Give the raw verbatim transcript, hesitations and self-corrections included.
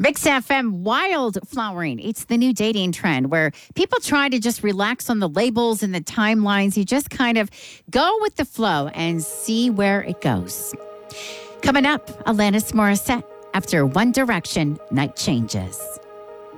Mix F M wildflowering. It's the new dating trend where people try to just relax on the labels and the timelines. You just kind of go with the flow and see where it goes. Coming up, Alanis Morissette after One Direction Night Changes.